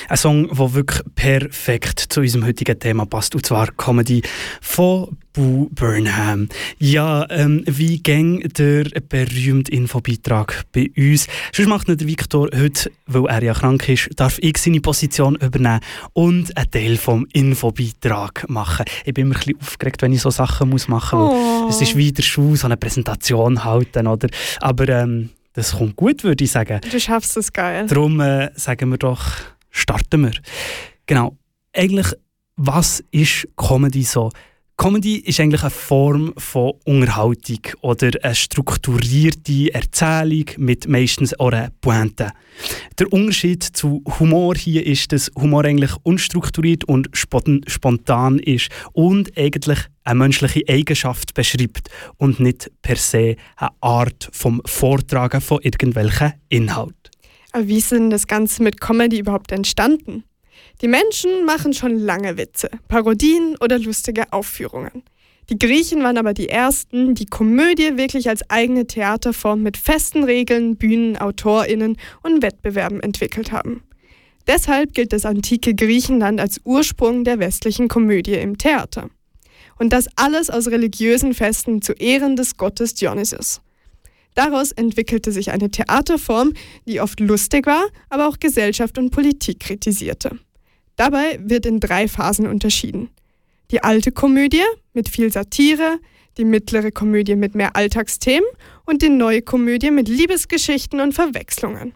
Ein Song, der wirklich perfekt zu unserem heutigen Thema passt, und zwar Comedy von Bo Burnham. Ja, wie ging der berühmte Infobeitrag bei uns? Sonst macht nicht der Victor heute, weil er ja krank ist, darf ich seine Position übernehmen und einen Teil vom Infobeitrag machen. Ich bin immer ein bisschen aufgeregt, wenn ich so Sachen machen muss. Es ist wie der Schuh, so eine Präsentation halten, oder? Aber das kommt gut, würde ich sagen. Du schaffst es geil. Darum sagen wir doch, starten wir. Genau. Eigentlich, was ist Comedy so? Comedy ist eigentlich eine Form von Unterhaltung oder eine strukturierte Erzählung mit meistens auch einer Pointe. Der Unterschied zu Humor hier ist, dass Humor eigentlich unstrukturiert und spontan ist und eigentlich eine menschliche Eigenschaft beschreibt und nicht per se eine Art vom Vortragen von irgendwelchen Inhalten. Aber wie ist denn das Ganze mit Comedy überhaupt entstanden? Die Menschen machen schon lange Witze, Parodien oder lustige Aufführungen. Die Griechen waren aber die Ersten, die Komödie wirklich als eigene Theaterform mit festen Regeln, Bühnen, AutorInnen und Wettbewerben entwickelt haben. Deshalb gilt das antike Griechenland als Ursprung der westlichen Komödie im Theater. Und das alles aus religiösen Festen zu Ehren des Gottes Dionysos. Daraus entwickelte sich eine Theaterform, die oft lustig war, aber auch Gesellschaft und Politik kritisierte. Dabei wird in 3 Phasen unterschieden. Die alte Komödie mit viel Satire, die mittlere Komödie mit mehr Alltagsthemen und die neue Komödie mit Liebesgeschichten und Verwechslungen.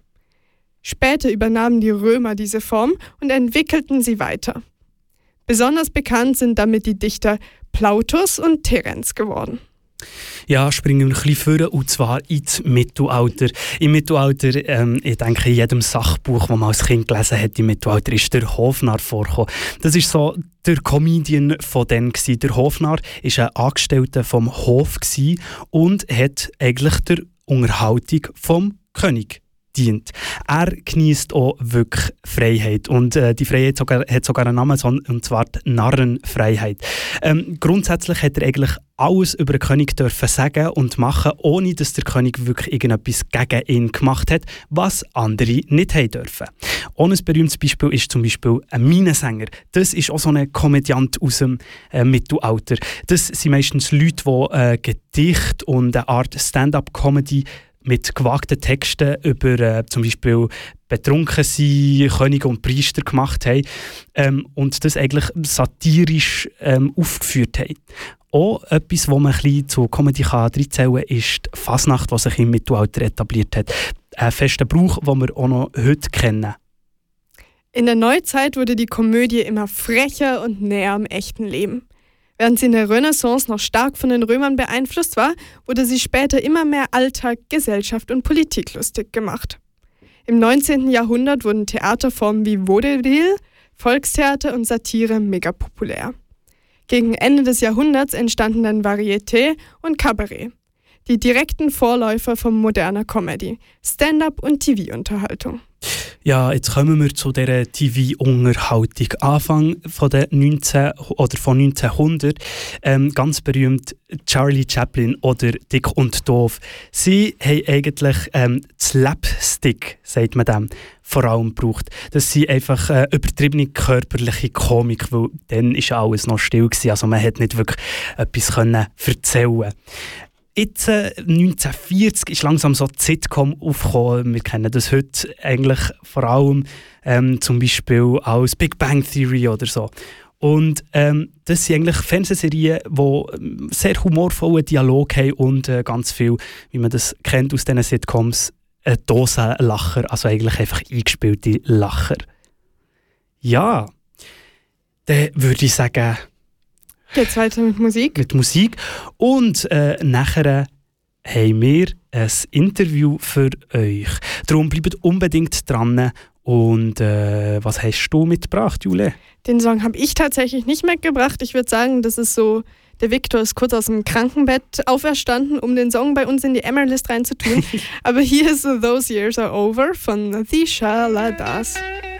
Später übernahmen die Römer diese Form und entwickelten sie weiter. Besonders bekannt sind damit die Dichter Plautus und Terenz geworden. Ja, springen wir ein bisschen vor, und zwar ins Mittelalter. Im Mittelalter, ich denke, in jedem Sachbuch, das man als Kind gelesen hat, im Mittelalter ist der Hofnarr vorgekommen. Das ist so der Comedian von dann gewesen. Der Hofnarr war ein Angestellter vom Hof und hat eigentlich der Unterhaltung vom König dient. Er genießt auch wirklich Freiheit und die Freiheit hat sogar einen Namen, und zwar die Narrenfreiheit. Grundsätzlich hat er eigentlich alles über den König dürfen sagen und machen, ohne dass der König wirklich irgendetwas gegen ihn gemacht hat, was andere nicht haben dürfen. Ohne ein berühmtes Beispiel ist zum Beispiel ein Minnesänger. Das ist auch so ein Komödiant aus dem Mittelalter. Das sind meistens Leute, die Gedichte und eine Art Stand-up-Comedy mit gewagten Texten über zum Beispiel Betrunkensein, Könige und Priester gemacht haben und das eigentlich satirisch aufgeführt haben. Auch etwas, was man ein bisschen zu Comedy reinzählen kann, ist die Fasnacht, die sich im Mittelalter etabliert hat. Ein fester Brauch, den wir auch noch heute kennen. In der Neuzeit wurde die Komödie immer frecher und näher am echten Leben. Während sie in der Renaissance noch stark von den Römern beeinflusst war, wurde sie später immer mehr Alltag, Gesellschaft und Politik lustig gemacht. Im 19. Jahrhundert wurden Theaterformen wie Vaudeville, Volkstheater und Satire mega populär. Gegen Ende des Jahrhunderts entstanden dann Varieté und Kabarett, die direkten Vorläufer von moderner Comedy, Stand-up und TV-Unterhaltung. Ja, jetzt kommen wir zu dieser TV-Unterhaltung. Anfang von 1900, ganz berühmt Charlie Chaplin oder Dick und Doof. Sie haben eigentlich Slapstick, sagt man dem, vor allem gebraucht. Das sind einfach übertriebene körperliche Komik, weil dann war alles noch still gewesen. Also man konnte nicht wirklich etwas erzählen. Jetzt, 1940, ist langsam so die Sitcom aufgekommen. Wir kennen das heute eigentlich vor allem zum Beispiel als Big Bang Theory oder so. Und das sind eigentlich Fernsehserien, die sehr humorvollen Dialog haben und ganz viel, wie man das kennt aus diesen Sitcoms, Dosenlacher, also eigentlich einfach eingespielte Lacher. Ja, dann würde ich sagen, geht's weiter mit Musik? Mit Musik. Und nachher haben wir ein Interview für euch. Darum bleibt unbedingt dran. Und was hast du mitgebracht, Jule? Den Song habe ich tatsächlich nicht mitgebracht. Ich würde sagen, das ist so, der Victor ist kurz aus dem Krankenbett auferstanden, um den Song bei uns in die Emerlist reinzutun. Aber hier ist Those Years Are Over von The Shaladas.